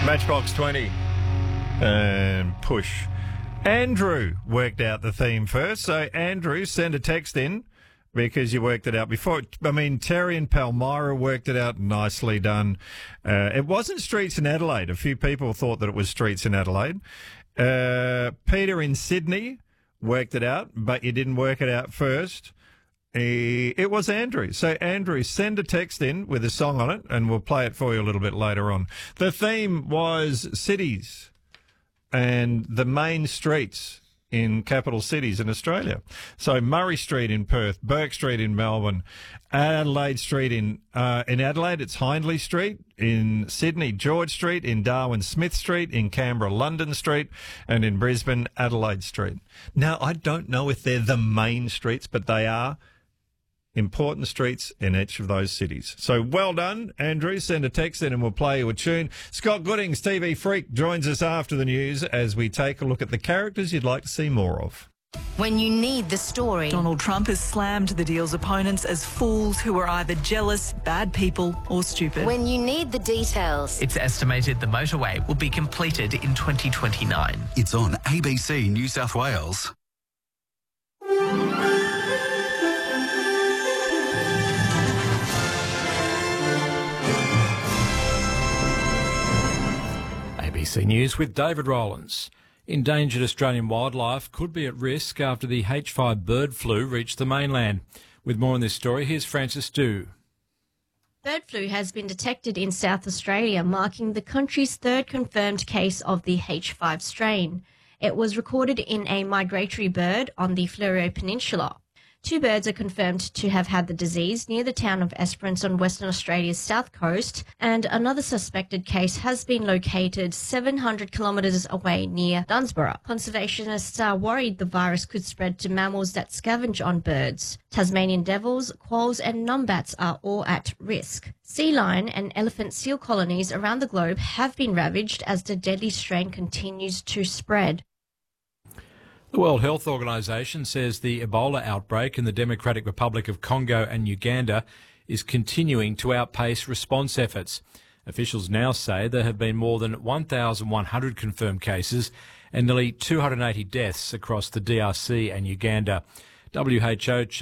Matchbox 20 and Push. Andrew worked out the theme first. So, Andrew, send a text in because you worked it out before. I mean, Terry in Palmyra worked it out. Nicely done. It wasn't Streets in Adelaide. A few people thought that it was Streets in Adelaide. Peter in Sydney worked it out, but you didn't work it out first. It was Andrew. So, Andrew, send a text in with a song on it, and we'll play it for you a little bit later on. The theme was cities and the main streets in capital cities in Australia. So, Murray Street in Perth, Burke Street in Melbourne, Adelaide Street in Adelaide, it's Hindley Street. In Sydney, George Street. In Darwin, Smith Street. In Canberra, London Street. And in Brisbane, Adelaide Street. Now, I don't know if they're the main streets, but they are important streets in each of those cities. So well done, Andrew. Send a text in and we'll play you a tune. Scott Goodings, TV Freak, joins us after the news as we take a look at the characters you'd like to see more of. When you need the story. Donald Trump has slammed the deal's opponents as fools who are either jealous, bad people or stupid. When you need the details. It's estimated the motorway will be completed in 2029. It's on ABC New South Wales. ABC News with David Rowlands. Endangered Australian wildlife could be at risk after the H5 bird flu reached the mainland. With more on this story, here's Francis Dew. Bird flu has been detected in South Australia, marking the country's third confirmed case of the H5 strain. It was recorded in a migratory bird on the Fleurieu Peninsula. 2 birds are confirmed to have had the disease near the town of Esperance on Western Australia's south coast, and another suspected case has been located 700 kilometres away near Dunsborough. Conservationists are worried the virus could spread to mammals that scavenge on birds. Tasmanian devils, quolls and numbats are all at risk. Sea lion and elephant seal colonies around the globe have been ravaged as the deadly strain continues to spread. The World Health Organization says the Ebola outbreak in the Democratic Republic of Congo and Uganda is continuing to outpace response efforts. Officials now say there have been more than 1,100 confirmed cases and nearly 280 deaths across the DRC and Uganda. WHO